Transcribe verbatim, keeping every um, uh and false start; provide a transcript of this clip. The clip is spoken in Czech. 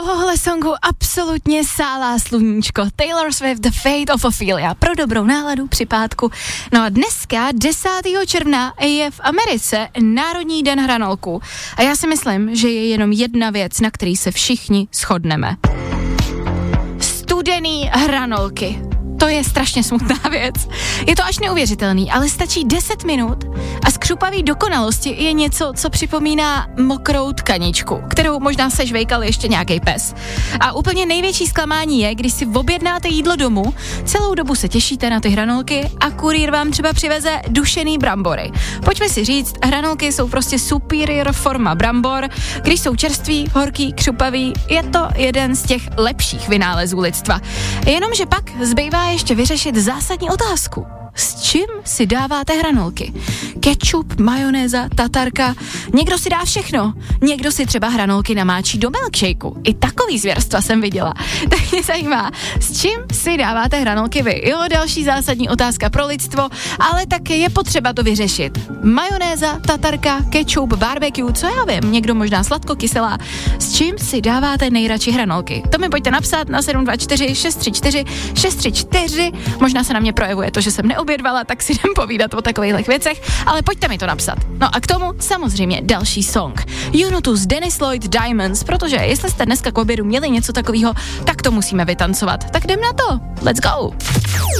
tohohle songu absolutně sálá sluníčko. Taylor Swift, The Fate of Ophelia. Pro dobrou náladu při pátku. No a dneska, desátého června, je v Americe Národní den hranolků. A já si myslím, že je jenom jedna věc, na který se všichni shodneme. Studený hranolky. To je strašně smutná věc. Je to až neuvěřitelný, ale stačí deset minut a z křupavý dokonalosti je něco, co připomíná mokrou tkaničku, kterou možná sežvejkal ještě nějaký pes. A úplně největší zklamání je, když si objednáte jídlo domů, celou dobu se těšíte na ty hranolky a kurýr vám třeba přiveze dušený brambory. Pojďme si říct, hranolky jsou prostě superior forma brambor, když jsou čerství, horký, křupavý, je to jeden z těch lepších vynálezů lidstva. Jenomže pak zbývá ještě vyřešit zásadní otázku. S čím si dáváte hranolky? Ketchup, majonéza, tatarka, někdo si dá všechno. Někdo si třeba hranolky namáčí do milkshakeu. I takový zvěrstva jsem viděla. Tak mě zajímá, s čím si dáváte hranolky vy? Jo, další zásadní otázka pro lidstvo, ale také je potřeba to vyřešit. Majonéza, tatarka, ketchup, barbecue, co já vím, někdo možná sladkokyselá. S čím si dáváte nejradši hranolky? To mi pojďte napsat na sedm dva čtyři šest tři čtyři šest tři čtyři. Možná se na mě projevuje to, že jsem neobědvala, tak si jdem povídat o takových věcech, ale pojďte mi to napsat. No a k tomu samozřejmě další song. Unitus, Dennis Lloyd, Diamonds, protože jestli jste dneska k obědu měli něco takového, tak to musíme vytancovat. Tak jdem na to. Let's go.